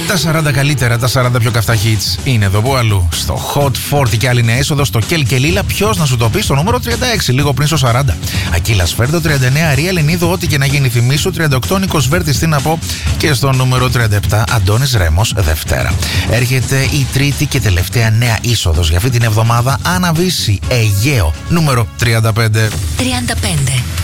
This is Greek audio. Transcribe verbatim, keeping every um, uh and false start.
Τα σαράντα καλύτερα, τα σαράντα πιο καυτά hits είναι εδώ που αλλού. Στο Hot σαράντα και άλλη νέα είσοδο στο Κέλ και Λίλα. Ποιος να σου το πει στο νούμερο τριάντα έξι, λίγο πριν στο σαράντα. Ακύλα Σφέρντο τριάντα εννέα, Ρία Λενίδου, ό,τι και να γίνει θυμίσου τριάντα οκτώ, Νίκος Βέρτης, τι να πω. Και στο νούμερο τριάντα επτά, Αντώνης Ρέμος, Δευτέρα. Έρχεται η τρίτη και τελευταία νέα είσοδος για αυτή την εβδομάδα. Αναβίση Αιγαίο, νούμερο τριάντα πέντε. τριάντα πέντε.